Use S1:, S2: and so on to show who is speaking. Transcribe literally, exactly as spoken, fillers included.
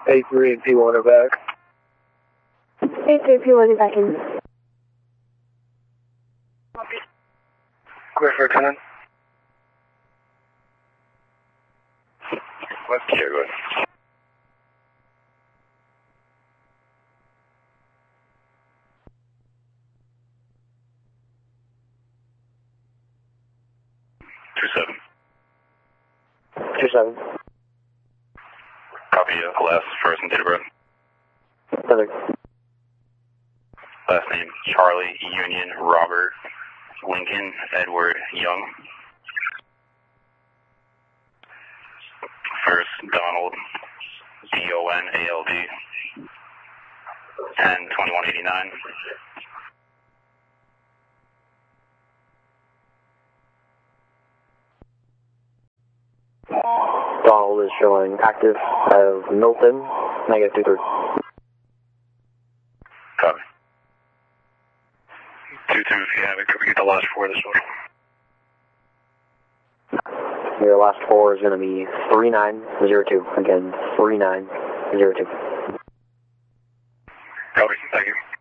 S1: A three and P one are back.
S2: A three, P one is back in.
S1: Clear for Lieutenant.
S3: West here, go ahead. Two seven.
S1: Two seven.
S3: Copy, uh, last, first, and date of birth.
S1: Another.
S3: Last name, Charlie, Union, Robert, Lincoln, Edward, Young. First, Donald, D O N A L D, ten twenty-one eighty-nine.
S1: Donald is showing active out of Milton, negative two three.
S3: Copy.
S4: two two, if you have it, could we get the last four of this one?
S1: Your last four is going to be three nine zero two. Again, three nine zero two.
S4: Copy, thank you.